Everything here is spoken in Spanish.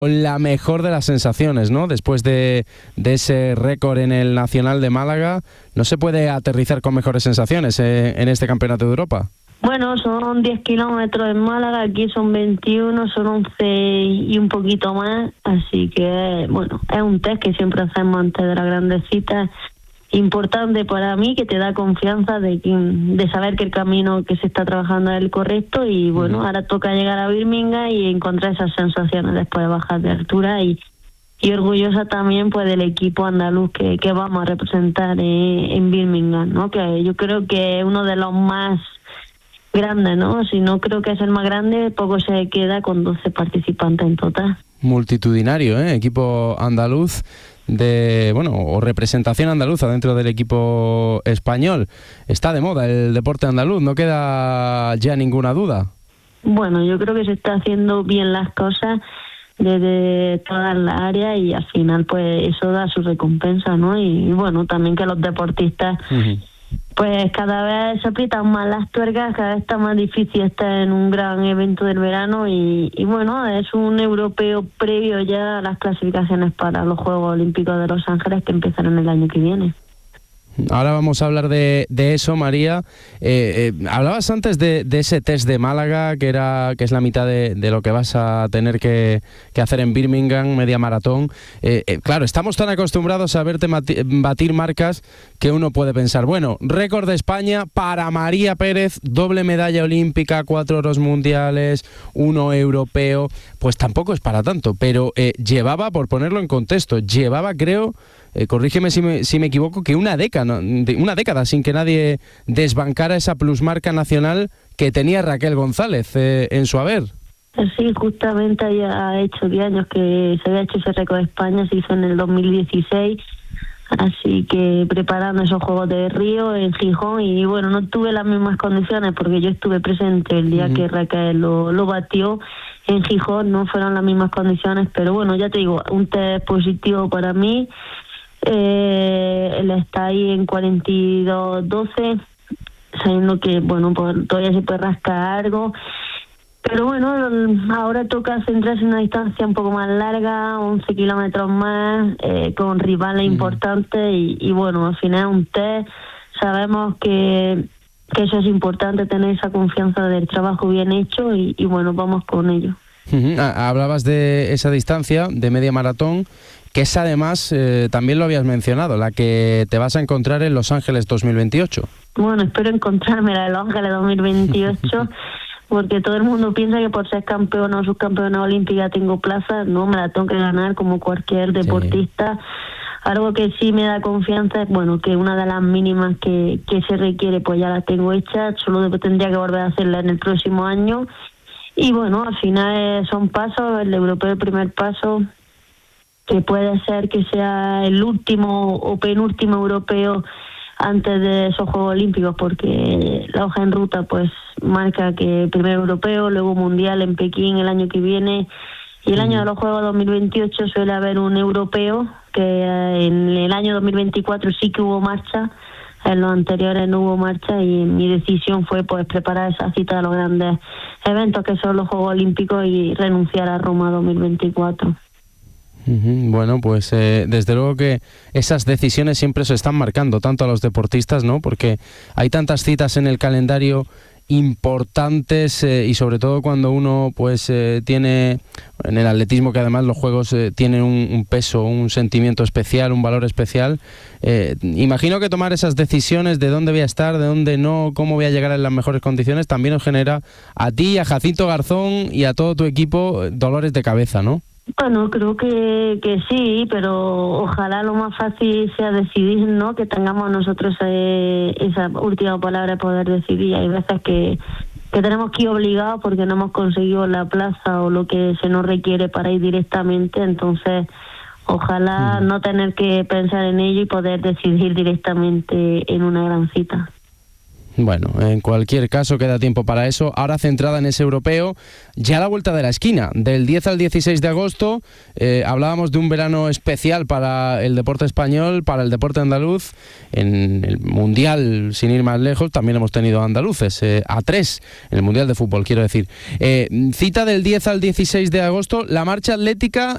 la mejor de las sensaciones, ¿no? Después de ese récord en el Nacional de Málaga, ¿no se puede aterrizar con mejores sensaciones en este Campeonato de Europa? Bueno, son 10 kilómetros en Málaga, aquí son 21, son 11 y un poquito más, así que, bueno, es un test que siempre hacemos antes de las grandes citas, importante para mí, que te da confianza de saber que el camino que se está trabajando es el correcto y, bueno, ahora toca llegar a Birmingham y encontrar esas sensaciones después de bajar de altura y orgullosa también pues del equipo andaluz que vamos a representar en Birmingham, ¿no? Que yo creo que es uno de los más grande, ¿no? Si no creo que es el más grande, poco se queda con 12 participantes en total. Multitudinario, equipo andaluz o representación andaluza dentro del equipo español. Está de moda el deporte andaluz, no queda ya ninguna duda. Bueno, yo creo que se está haciendo bien las cosas desde todas las áreas y al final pues eso da su recompensa, ¿no? Y bueno, también que los deportistas pues cada vez se aprietan más las tuercas, cada vez está más difícil estar en un gran evento del verano y bueno, es un europeo previo ya a las clasificaciones para los Juegos Olímpicos de Los Ángeles que empezarán el año que viene. Ahora vamos a hablar de eso, María. Hablabas antes de ese test de Málaga, que es la mitad de lo que vas a tener que hacer en Birmingham, media maratón. Claro, estamos tan acostumbrados a verte batir marcas que uno puede pensar, bueno, récord de España para María Pérez, doble medalla olímpica, 4 oros mundiales, 1 europeo. Pues tampoco es para tanto, pero llevaba, por ponerlo en contexto, creo, corrígeme si me equivoco, que una década sin que nadie desbancara esa plusmarca nacional que tenía Raquel González en su haber. Sí, justamente ya ha hecho 10 años que se había hecho ese récord de España, se hizo en el 2016, así que preparando esos Juegos de Río en Gijón y bueno, no tuve las mismas condiciones porque yo estuve presente el día que Raquel lo batió en Gijón, no fueron las mismas condiciones, pero bueno, ya te digo, un test positivo para mí. Él está ahí en 42-12, sabiendo que bueno, pues todavía se puede rascar algo, pero bueno, ahora toca centrarse en una distancia un poco más larga, 11 kilómetros más, con rivales importantes y bueno, al final es un test, sabemos que eso es importante, tener esa confianza del trabajo bien hecho y bueno, vamos con ello. Hablabas de esa distancia de media maratón, que es además, también lo habías mencionado, la que te vas a encontrar en Los Ángeles 2028. Bueno, espero encontrarme la de Los Ángeles 2028, porque todo el mundo piensa que por ser campeona o subcampeona olímpica tengo plaza. No, me la tengo que ganar como cualquier deportista. Sí. Algo que sí me da confianza es, bueno, que una de las mínimas que se requiere, pues ya la tengo hecha, solo tendría que volver a hacerla en el próximo año. Y bueno, al final son pasos, el europeo el primer paso, que puede ser que sea el último o penúltimo europeo antes de esos Juegos Olímpicos, porque la hoja en ruta pues marca que primero europeo, luego mundial en Pekín el año que viene, y el año de los Juegos 2028 suele haber un europeo, que en el año 2024 sí que hubo marcha, en los anteriores no hubo marcha, y mi decisión fue pues preparar esa cita de los grandes eventos que son los Juegos Olímpicos y renunciar a Roma 2024. Bueno, pues desde luego que esas decisiones siempre se están marcando tanto a los deportistas, ¿no? Porque hay tantas citas en el calendario importantes y sobre todo cuando uno pues tiene en el atletismo, que además los juegos tienen un peso, un sentimiento especial, un valor especial. Imagino que tomar esas decisiones de dónde voy a estar, de dónde no, cómo voy a llegar en las mejores condiciones, también os genera a ti, a Jacinto Garzón y a todo tu equipo dolores de cabeza, ¿no? Bueno, creo que sí, pero ojalá lo más fácil sea decidir, ¿no? Que tengamos nosotros esa última palabra de poder decidir. Hay veces que tenemos que ir obligados porque no hemos conseguido la plaza o lo que se nos requiere para ir directamente, entonces ojalá no tener que pensar en ello y poder decidir directamente en una gran cita. Bueno, en cualquier caso queda tiempo para eso. Ahora centrada en ese europeo, ya a la vuelta de la esquina, del 10 al 16 de agosto, hablábamos de un verano especial para el deporte español, para el deporte andaluz. En el Mundial, sin ir más lejos, también hemos tenido andaluces, a 3, en el Mundial de fútbol, quiero decir. Cita del 10 al 16 de agosto, la marcha atlética